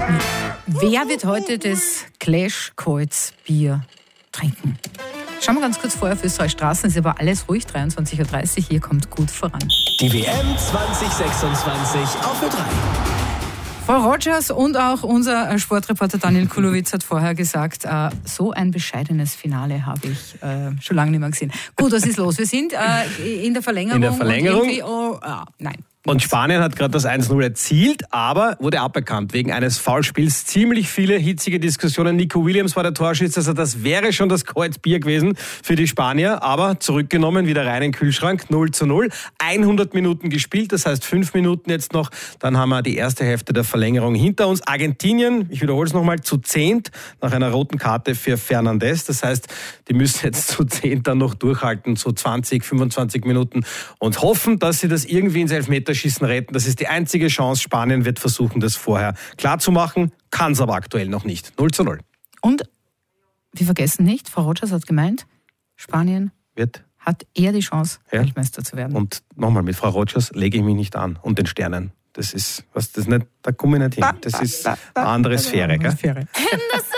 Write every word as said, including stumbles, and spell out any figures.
Wer wird heute das Clash Calls Bier trinken? Schauen wir ganz kurz vorher für Österreich Straßen. Es ist aber alles ruhig, dreiundzwanzig Uhr dreißig. Hier kommt gut voran. Die W M zwanzig sechsundzwanzig auf Ö drei. Frau Rogers und auch unser Sportreporter Daniel Kulowitz hat vorher gesagt, äh, so ein bescheidenes Finale habe ich äh, schon lange nicht mehr gesehen. Gut, was ist los? Wir sind äh, in der Verlängerung. In der Verlängerung. Und oh, ah, nein. Und Spanien hat gerade das eins null erzielt, aber wurde aberkannt wegen eines Foulspiels. Ziemlich viele hitzige Diskussionen. Nico Williams war der Torschütze, also das wäre schon das Kreuzbier gewesen für die Spanier. Aber zurückgenommen, wieder rein in den Kühlschrank, null zu null. hundert Minuten gespielt, das heißt fünf Minuten jetzt noch. Dann haben wir die erste Hälfte der Verlängerung hinter uns. Argentinien, ich wiederhole es nochmal, zu zehnt nach einer roten Karte für Fernandes. Das heißt, die müssen jetzt zu zehnt dann noch durchhalten, so zwanzig, fünfundzwanzig Minuten und hoffen, dass sie das irgendwie ins Elfmeterschießen retten. Das ist die einzige Chance. Spanien wird versuchen, das vorher klar zu machen, kann es aber aktuell noch nicht. null zu null. Und wir vergessen nicht, Frau Rogers hat gemeint, Spanien wird hat eher die Chance, ja. Weltmeister zu werden. Und nochmal, mit Frau Rogers lege ich mich nicht an und den Sternen. Das ist, was, das nicht, da komme ich nicht hin. Das ist eine andere Sphäre, gell?